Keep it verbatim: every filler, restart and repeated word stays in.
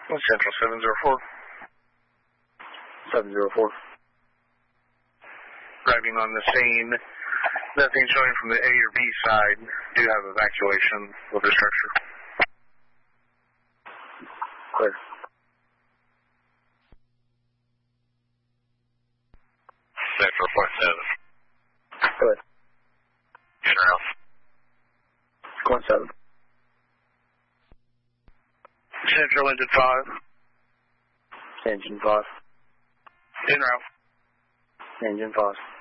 Central seven zero four. seven zero four. Driving on the scene. Nothing showing from the A or B side. Do have evacuation of the structure. Clear. Central four seven. Go ahead. General. One seven. Central engine five. Engine five. In route. Engine five.